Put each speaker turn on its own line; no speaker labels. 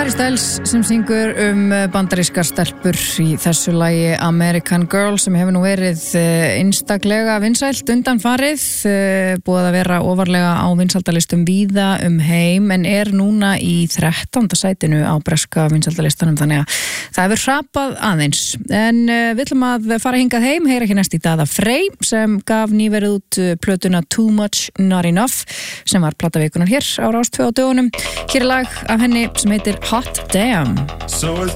Harry Styles sem syngur bandarískar stelpur í þessu lagi American Girl sem hefur nú verið einstaklega vinsælt undanfarið, búið að vera ofarlega á vinsældalistum víða heim en núna í 13. sætinu á breska vinsældalistanum, þannig að það hefur hrapað aðeins. En við ætlum að fara hingað heim, heyra ekki næst í Dada Frey sem gaf nýverið út plötuna Too Much Not Enough sem var platavíkunar hér á Rás 2 á dögunum. Hér er lag af henni sem heitir Hot Damn.
So it's